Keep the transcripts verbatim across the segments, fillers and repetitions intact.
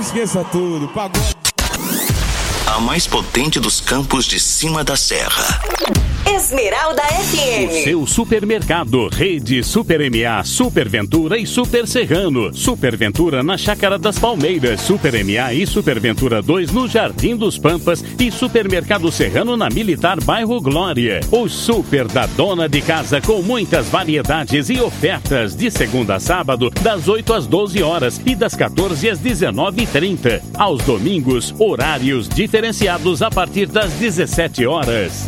esqueça tudo. Pagode. A mais potente dos campos de cima da serra. Esmeralda F M. O seu supermercado, Rede Super M A, Super Ventura e Super Serrano. Super Ventura na Chácara das Palmeiras, Super M A e Super Ventura dois no Jardim dos Pampas e Supermercado Serrano na Militar Bairro Glória. O Super da Dona de Casa com muitas variedades e ofertas de segunda a sábado das oito às doze horas e das quatorze às dezenove e trinta. Aos domingos, horários diferenciados a partir das dezessete horas.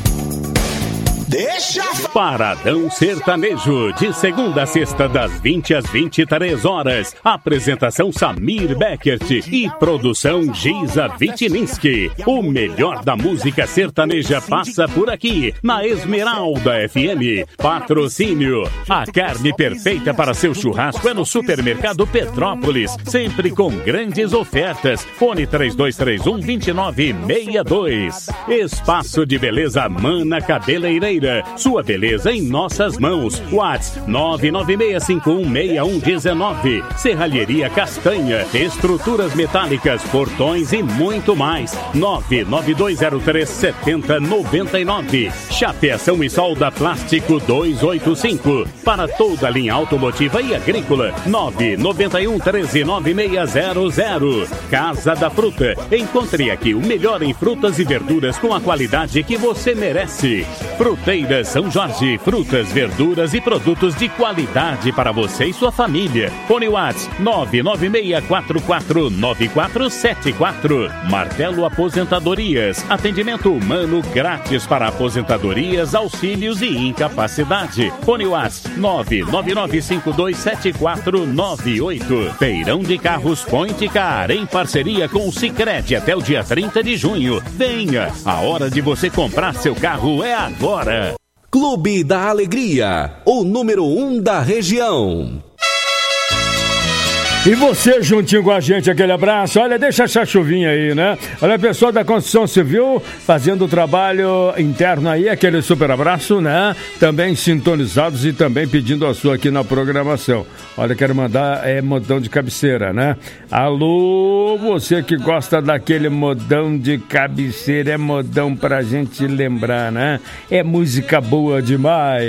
Deixa Paradão Sertanejo, de segunda a sexta, das vinte às vinte e três horas. Apresentação Samir Beckert e produção Giza Vitininski. O melhor da música sertaneja passa por aqui, na Esmeralda F M. Patrocínio: a carne perfeita para seu churrasco é no Supermercado Petrópolis, sempre com grandes ofertas. Fone três dois três um, dois nove seis dois. Espaço de Beleza Mana Cabeleireira. Sua beleza em nossas mãos. WhatsApp nove nove seis cinco um seis um um nove. Serralheria Castanha, estruturas metálicas, portões e muito mais. nove nove dois zero três sete zero nove nove. Chapeação e solda Plástico duzentos e oitenta e cinco. Para toda a linha automotiva e agrícola. nove nove um um três nove seis zero zero. Casa da Fruta. Encontre aqui o melhor em frutas e verduras com a qualidade que você merece. Fruteira São Jorge, frutas, verduras e produtos de qualidade para você e sua família. Fone WhatsApp nove nove seis quatro quatro nove quatro sete quatro. Martelo Aposentadorias, atendimento humano grátis para aposentadorias, auxílios e incapacidade. Fone WhatsApp nove nove nove cinco dois sete quatro nove oito. Feirão de Carros Point Car, em parceria com o Sicredi até o dia trinta de junho. Venha, a hora de você comprar seu carro é agora. Clube da Alegria, o número um da região. E você juntinho com a gente, aquele abraço. Olha, deixa essa chuvinha aí, né? Olha, pessoal da construção civil fazendo o trabalho interno aí, aquele super abraço, né? Também sintonizados e também pedindo a sua aqui na programação. Olha, quero mandar é modão de cabeceira, né? Alô, você que gosta daquele modão de cabeceira, é modão pra gente lembrar, né? É música boa demais.